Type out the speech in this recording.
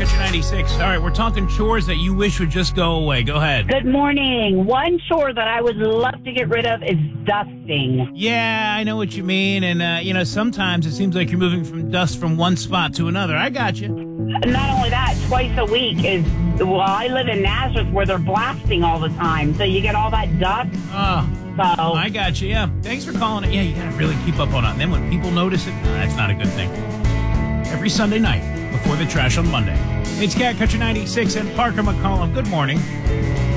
Catch 96. All right, we're talking chores that you wish would just go away. Go ahead. Good morning. One chore that I would love to get rid of is dusting. Yeah, I know what you mean. And, sometimes it seems like you're moving from dust from one spot to another. I got you. Not only that, twice a week is, I live in Nazareth where they're blasting all the time. So you get all that dust. Oh, So I got you. Yeah, thanks for calling it. Yeah, you got to really keep up on it. And then when people notice it, that's not a good thing. Every Sunday night before the trash on Monday. It's Cat Country 96 and Parker McCollum. Good morning.